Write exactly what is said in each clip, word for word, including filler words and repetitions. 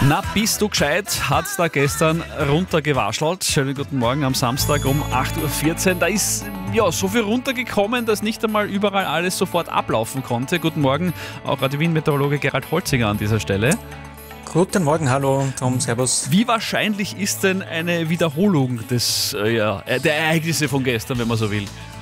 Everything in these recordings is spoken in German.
Na, bist du gescheit, hat da gestern runtergewaschelt. Schönen guten Morgen am Samstag um acht Uhr vierzehn. Da ist ja so viel runtergekommen, dass nicht einmal überall alles sofort ablaufen konnte. Guten Morgen, auch Radio Wien-Meteorologe Gerald Holzinger an dieser Stelle. Guten Morgen, hallo Tom, servus. Wie wahrscheinlich ist denn eine Wiederholung des, äh, ja, der Ereignisse von gestern, wenn man so will?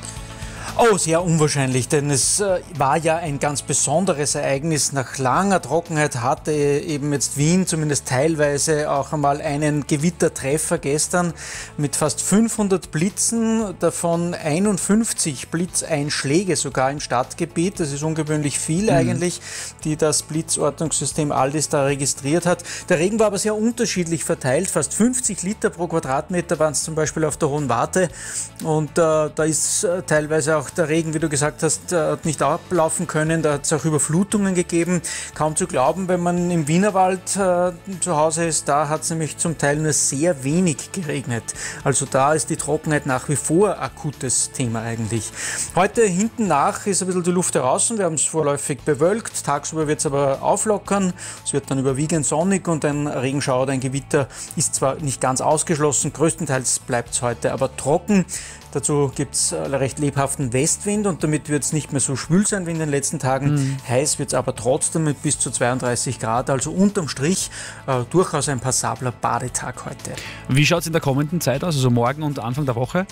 Oh, sehr unwahrscheinlich, denn es äh, war ja ein ganz besonderes Ereignis. Nach langer Trockenheit hatte eben jetzt Wien zumindest teilweise auch einmal einen Gewittertreffer gestern mit fast fünfhundert Blitzen, davon einundfünfzig Blitzeinschläge sogar im Stadtgebiet. Das ist ungewöhnlich viel mhm. eigentlich, die das Blitzortungssystem Aldis da registriert hat. Der Regen war aber sehr unterschiedlich verteilt. Fast fünfzig Liter pro Quadratmeter waren es zum Beispiel auf der Hohen Warte und äh, da ist äh, teilweise auch der Regen, wie du gesagt hast, hat nicht ablaufen können. Da hat es auch Überflutungen gegeben. Kaum zu glauben, wenn man im Wienerwald äh, zu Hause ist. Da hat es nämlich zum Teil nur sehr wenig geregnet. Also da ist die Trockenheit nach wie vor akutes Thema eigentlich. Heute hinten nach ist ein bisschen die Luft heraus. Wir haben es vorläufig bewölkt. Tagsüber wird es aber auflockern. Es wird dann überwiegend sonnig und ein Regenschauer oder ein Gewitter ist zwar nicht ganz ausgeschlossen. Größtenteils bleibt es heute aber trocken. Dazu gibt es recht lebhaften Westwind und damit wird es nicht mehr so schwül sein wie in den letzten Tagen. Mhm. Heiß wird es aber trotzdem mit bis zu zweiunddreißig Grad, also unterm Strich äh, durchaus ein passabler Badetag heute. Wie schaut es in der kommenden Zeit aus, also morgen und Anfang der Woche?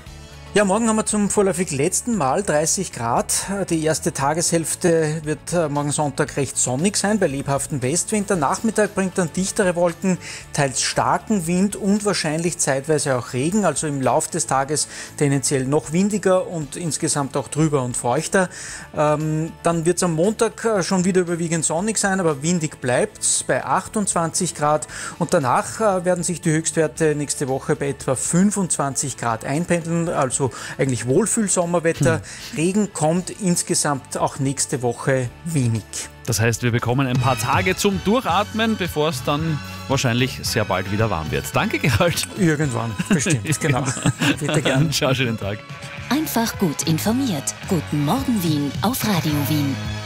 Ja, morgen haben wir zum vorläufig letzten Mal dreißig Grad. Die erste Tageshälfte wird morgen Sonntag recht sonnig sein, bei lebhaftem Westwind. Der Nachmittag bringt dann dichtere Wolken, teils starken Wind und wahrscheinlich zeitweise auch Regen. Also im Lauf des Tages tendenziell noch windiger und insgesamt auch trüber und feuchter. Ähm, dann wird es am Montag schon wieder überwiegend sonnig sein, aber windig bleibt es bei achtundzwanzig Grad. Und danach äh, werden sich die Höchstwerte nächste Woche bei etwa fünfundzwanzig Grad einpendeln. Also Also eigentlich Wohlfühl-Sommerwetter. Hm. Regen kommt insgesamt auch nächste Woche wenig. Das heißt, wir bekommen ein paar Tage zum Durchatmen, bevor es dann wahrscheinlich sehr bald wieder warm wird. Danke, Gerald. Irgendwann, bestimmt, genau. Bitte gern. Ciao, schönen Tag. Einfach gut informiert. Guten Morgen Wien auf Radio Wien.